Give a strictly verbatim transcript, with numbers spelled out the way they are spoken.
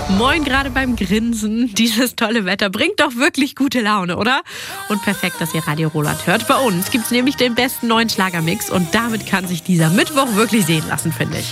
Moin, gerade beim Grinsen. Dieses tolle Wetter bringt doch wirklich gute Laune, oder? Und perfekt, dass ihr Radio Roland hört. Bei uns gibt's nämlich den besten neuen Schlagermix und damit kann sich dieser Mittwoch wirklich sehen lassen, finde ich.